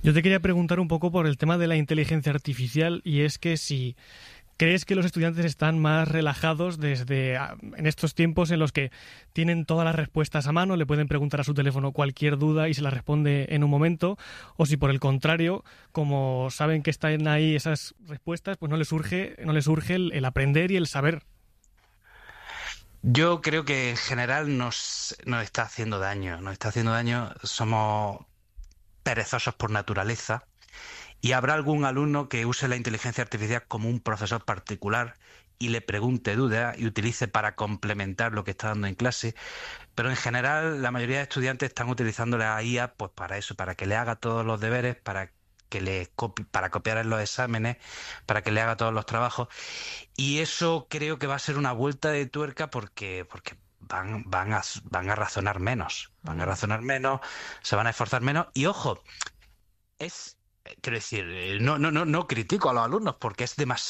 Yo te quería preguntar un poco por el tema de la inteligencia artificial, y es que si ¿crees que los estudiantes están más relajados en estos tiempos en los que tienen todas las respuestas a mano, le pueden preguntar a su teléfono cualquier duda y se la responde en un momento? O si por el contrario, como saben que están ahí esas respuestas, pues no les surge el aprender y el saber. Yo creo que en general nos está haciendo daño. Nos está haciendo daño. Somos perezosos por naturaleza. Y habrá algún alumno que use la inteligencia artificial como un profesor particular y le pregunte dudas y utilice para complementar lo que está dando en clase. Pero en general la mayoría de estudiantes están utilizando la IA pues para eso, para que le haga todos los deberes, para copiar en los exámenes, para que le haga todos los trabajos. Y eso creo que va a ser una vuelta de tuerca porque van a razonar menos. Van a razonar menos, se van a esforzar menos. Y ojo, es, quiero decir, no critico a los alumnos porque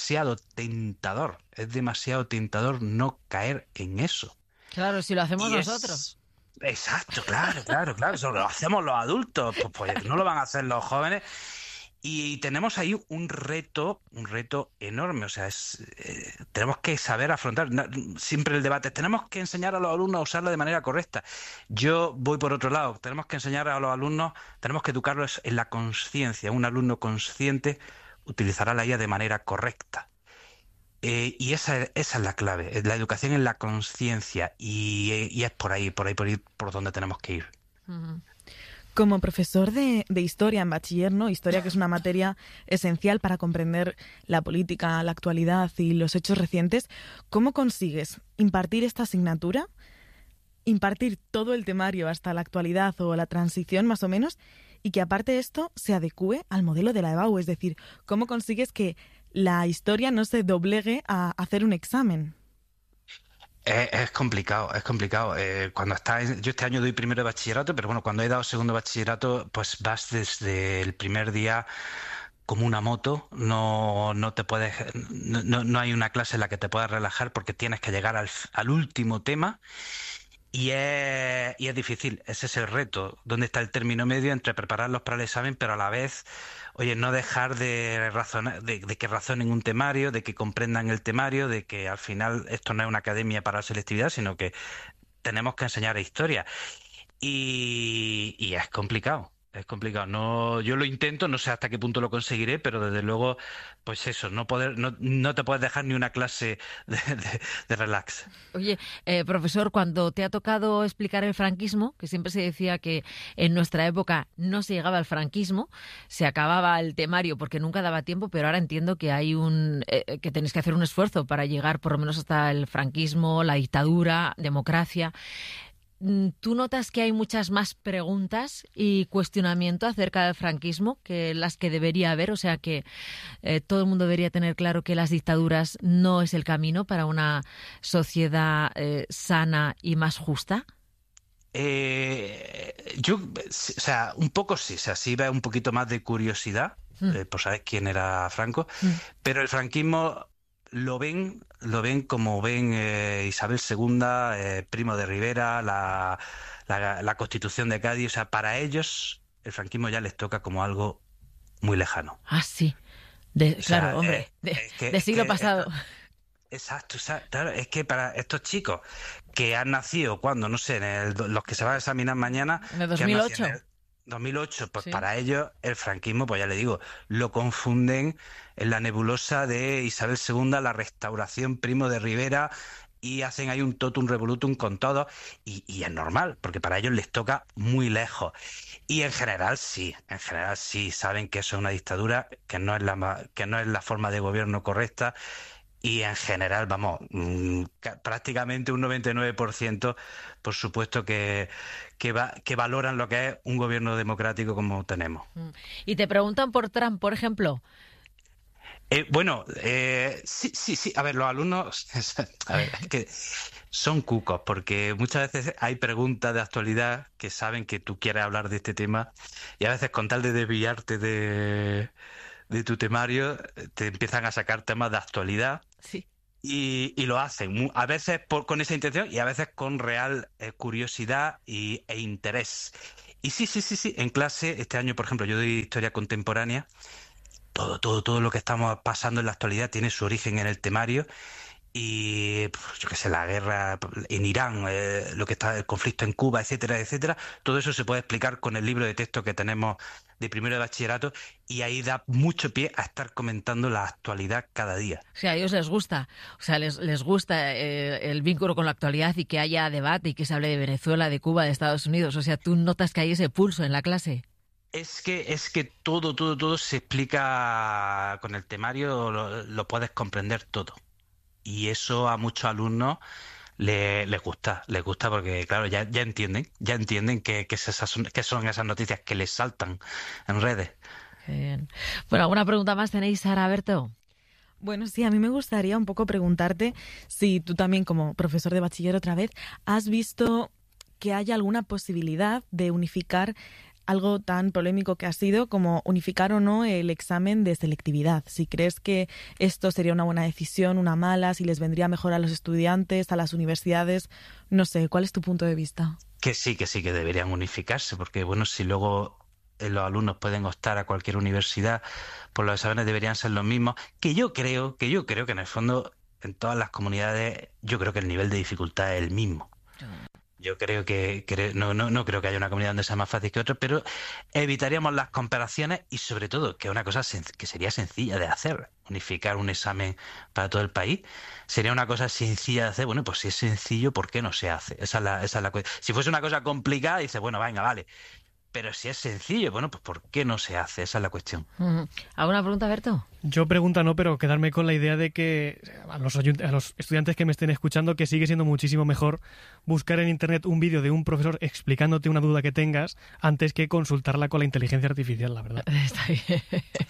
es demasiado tentador no caer en eso. Claro, si lo hacemos Y nosotros. exacto, claro, eso lo hacemos los adultos, pues no lo van a hacer los jóvenes. Y tenemos ahí un reto enorme, o sea, tenemos que saber afrontar siempre el debate, tenemos que enseñar a los alumnos a usarla de manera correcta. Yo voy por otro lado, tenemos que enseñar a los alumnos, tenemos que educarlos en la conciencia. Un alumno consciente utilizará la IA de manera correcta. Y esa es la clave, la educación en la conciencia, y es por donde tenemos que ir. Ujú. Como profesor de historia en bachiller, ¿no? Historia, que es una materia esencial para comprender la política, la actualidad y los hechos recientes, ¿cómo consigues impartir esta asignatura, impartir todo el temario hasta la actualidad o la transición más o menos, y que aparte de esto se adecúe al modelo de la EBAU? Es decir, ¿cómo consigues que la historia no se doblegue a hacer un examen? Es complicado, es complicado. Yo este año doy primero de bachillerato, pero bueno, cuando he dado segundo de bachillerato, pues vas desde el primer día como una moto. No te puedes, no hay una clase en la que te puedas relajar porque tienes que llegar al último tema. Y es difícil, ese es el reto. ¿Dónde está el término medio entre prepararlos para el examen, pero a la vez, oye, no dejar de razonar, de que razonen un temario, de que comprendan el temario, de que al final esto no es una academia para la selectividad, sino que tenemos que enseñar historia. Y es complicado. Es complicado. No, yo lo intento, no sé hasta qué punto lo conseguiré, pero desde luego, pues eso, no te puedes dejar ni una clase de relax. Oye, profesor, cuando te ha tocado explicar el franquismo, que siempre se decía que en nuestra época no se llegaba al franquismo, se acababa el temario porque nunca daba tiempo, pero ahora entiendo que hay que tenéis que hacer un esfuerzo para llegar por lo menos hasta el franquismo, la dictadura, democracia. ¿Tú notas que hay muchas más preguntas y cuestionamiento acerca del franquismo que las que debería haber? O sea, que todo el mundo debería tener claro que las dictaduras no es el camino para una sociedad sana y más justa. O sea, un poco sí, o sea, sí va un poquito más de curiosidad, por saber quién era Franco, pero el franquismo lo ven como ven Isabel segunda, Primo de Rivera, la Constitución de Cádiz. O sea, para ellos el franquismo ya les toca como algo muy lejano. Ah, sí. O sea, Claro, hombre, de siglo pasado. Exacto, claro, es que para estos chicos que han nacido cuando, no sé, los que se van a examinar mañana, En el que han nacido 2008. en el 2008, pues Sí. para ellos el franquismo, pues ya le digo, lo confunden en la nebulosa de Isabel segunda, la Restauración, Primo de Rivera, y hacen ahí un totum revolutum con todo, y es normal, porque para ellos les toca muy lejos. Y en general sí, saben que eso es una dictadura, que no es la forma de gobierno correcta. Y en general, vamos, prácticamente un 99%, por supuesto que valoran lo que es un gobierno democrático como tenemos. Y te preguntan por Trump, por ejemplo. Sí. A ver, los alumnos, a ver, es que son cucos, porque muchas veces hay preguntas de actualidad que saben que tú quieres hablar de este tema, y a veces con tal de desviarte de tu temario, te empiezan a sacar temas de actualidad. Sí. Y lo hacen, a veces con esa intención y a veces con real curiosidad e interés. Y sí, en clase, este año, por ejemplo, yo doy historia contemporánea, todo lo que estamos pasando en la actualidad tiene su origen en el temario. Y yo qué sé, la guerra en Irán, lo que está el conflicto en Cuba, etcétera, etcétera, todo eso se puede explicar con el libro de texto que tenemos de primero de bachillerato, y ahí da mucho pie a estar comentando la actualidad cada día. O sea, a ellos les gusta, o sea, les gusta el vínculo con la actualidad y que haya debate y que se hable de Venezuela, de Cuba, de Estados Unidos. O sea, tú notas que hay ese pulso en la clase. Es que todo se explica con el temario, lo puedes comprender todo. Y eso a muchos alumnos les gusta porque, claro, ya entienden que son esas noticias que les saltan en redes. Bien. Bueno, ¿alguna pregunta más tenéis, Sara, Berto? Bueno, sí, a mí me gustaría un poco preguntarte si tú también, como profesor de bachiller otra vez, has visto que haya alguna posibilidad de unificar algo tan polémico que ha sido como unificar o no el examen de selectividad. Si crees que esto sería una buena decisión, una mala, si les vendría mejor a los estudiantes, a las universidades, no sé, ¿cuál es tu punto de vista? Que sí, que deberían unificarse, porque bueno, si luego los alumnos pueden optar a cualquier universidad, pues los exámenes deberían ser los mismos, que yo creo que en el fondo, en todas las comunidades, yo creo que el nivel de dificultad es el mismo. Yo creo que no creo que haya una comunidad donde sea más fácil que otra, pero evitaríamos las comparaciones y sobre todo que una cosa que sería sencilla de hacer, unificar un examen para todo el país, sería una cosa sencilla de hacer. Bueno, pues si es sencillo, ¿por qué no se hace? Esa es la cuestión. Si fuese una cosa complicada, dice, bueno, venga, vale. Pero si es sencillo, bueno, pues ¿por qué no se hace? Esa es la cuestión. ¿Alguna pregunta, Berto? Yo pregunta no, pero quedarme con la idea de que a los estudiantes que me estén escuchando, que sigue siendo muchísimo mejor buscar en internet un vídeo de un profesor explicándote una duda que tengas antes que consultarla con la inteligencia artificial, la verdad. Está bien.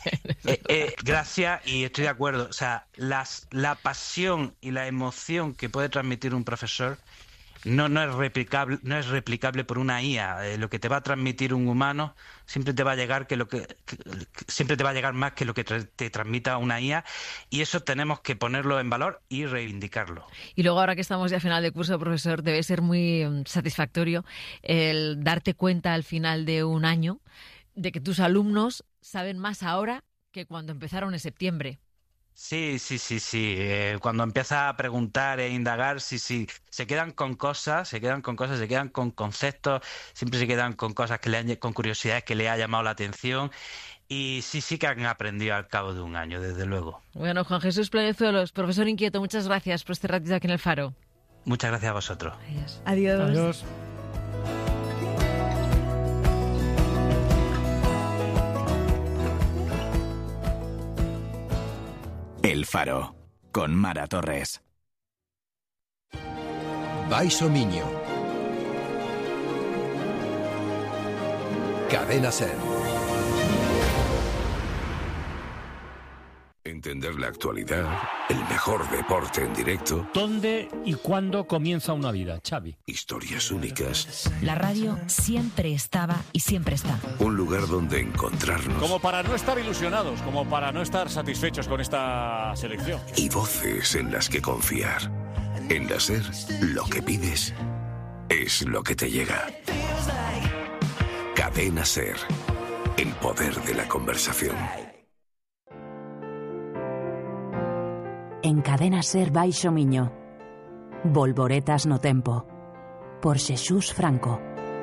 Gracias, y estoy de acuerdo. O sea, la pasión y la emoción que puede transmitir un profesor no es replicable por una IA. Lo que te va a transmitir un humano siempre te va a llegar siempre te va a llegar más que lo que te transmita una IA, y eso tenemos que ponerlo en valor y reivindicarlo. Y luego, ahora que estamos ya a final de curso, profesor, debe ser muy satisfactorio el darte cuenta al final de un año de que tus alumnos saben más ahora que cuando empezaron en septiembre. Sí. Cuando empiezas a preguntar e indagar, sí, se quedan con cosas, se quedan con conceptos, siempre se quedan con cosas con curiosidades que le ha llamado la atención, y sí que han aprendido al cabo de un año, desde luego. Bueno, Juan Jesús Pleguezuelos, profesor inquieto, muchas gracias por este ratito aquí en El Faro. Muchas gracias a vosotros. Adiós. Adiós. El Faro, con Mara Torres. Baixo Miño. Cadena SER. Entender la actualidad, el mejor deporte en directo. ¿Dónde y cuándo comienza una vida, Xavi? Historias únicas. La radio siempre estaba y siempre está. Un lugar donde encontrarnos. Como para no estar ilusionados, como para no estar satisfechos con esta selección. Y voces en las que confiar. En la SER, lo que pides es lo que te llega. Cadena SER. El poder de la conversación. En Cadena SER Baixo Miño. Volvoretas no tempo. Por Xesús Franco.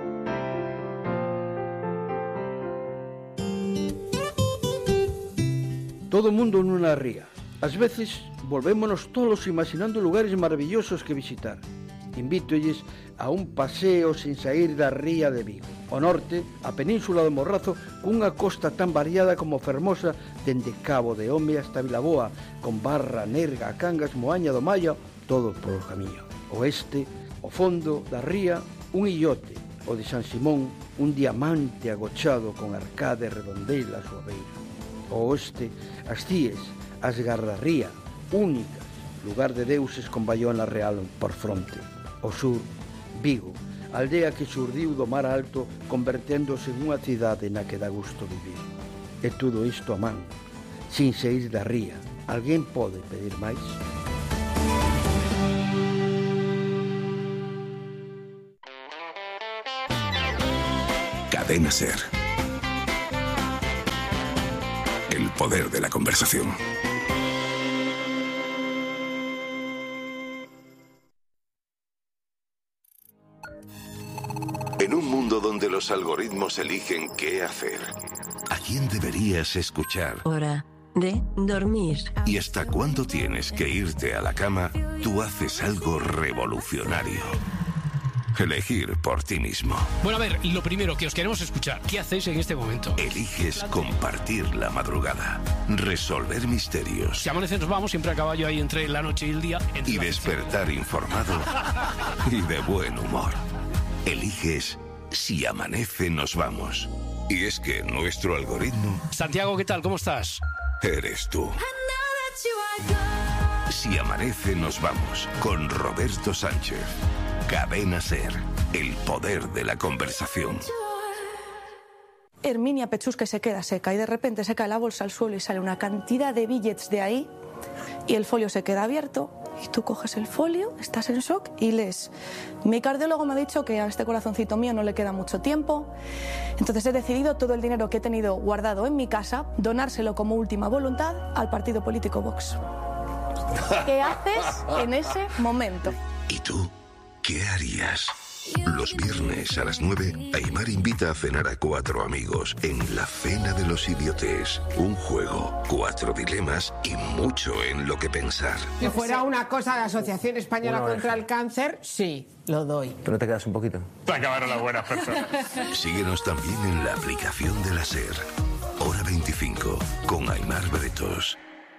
Todo mundo nunha ría. Ás veces volvémonos tolos imaginando lugares maravillosos que visitar. Invítoolles a un paseo sin sair da ría de Vigo. Ao norte, a península do Morrazo, cunha costa tan variada como fermosa, dende Cabo de Home hasta Vilaboa, con Barra, Nerga, Cangas, Moaña do Maio, todo polo camiño. Oeste, ao fondo da ría, un illote, o de San Simón, un diamante agochado con arcade redondeila suaveira. O oeste, as Cíes, as Gardarría, únicas, lugar de deuses con Baiona Real por fronte. O sur, Vigo, aldea que xurdiu do mar alto converténdose en unha cidade na que dá gusto vivir. E tudo isto a man, sin saír da ría. Alguén pode pedir máis? Cadena SER. El poder de la conversación. En un mundo donde los algoritmos eligen qué hacer, ¿a quién deberías escuchar? Hora de dormir. ¿Y hasta cuándo tienes que irte a la cama? Tú haces algo revolucionario. Elegir por ti mismo. Bueno, a ver, lo primero que os queremos escuchar, ¿qué hacéis en este momento? Eliges compartir la madrugada, resolver misterios. Si amanece nos vamos, siempre a caballo ahí entre la noche y el día. Y despertar informado y de buen humor. Eliges si amanece nos vamos. Y es que nuestro algoritmo... Santiago, ¿qué tal? ¿Cómo estás? Eres tú. Si amanece nos vamos, con Roberto Sánchez. Cadena SER, el poder de la conversación. Herminia Pechusque se queda seca y de repente se cae la bolsa al suelo y sale una cantidad de billets de ahí y el folio se queda abierto y tú coges el folio, estás en shock y lees: mi cardiólogo me ha dicho que a este corazoncito mío no le queda mucho tiempo, entonces he decidido todo el dinero que he tenido guardado en mi casa donárselo como última voluntad al partido político Vox. ¿Qué haces en ese momento? ¿Y tú qué harías? Los viernes a las 9, Aimar invita a cenar a 4 amigos en La Cena de los Idiotes. Un juego, 4 dilemas y mucho en lo que pensar. Si fuera una cosa de la Asociación Española contra el Cáncer, sí, lo doy. ¿Tú no te quedas un poquito? Se acabaron las buenas personas. Síguenos también en la aplicación de la SER. Hora 25, con Aimar Bretos.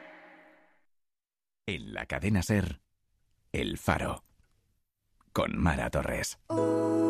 En la Cadena SER, El Faro, con Mara Torres.